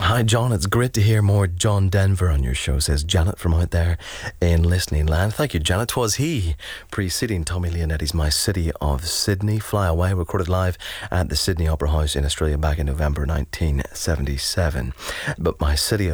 Hi, John. It's great to hear more John Denver on your show, says Janet from out there in listening land. Thank you, Janet. 'Twas he preceding Tommy Leonetti's My City of Sydney. Fly Away, recorded live at the Sydney Opera House in Australia back in November 1977. But My City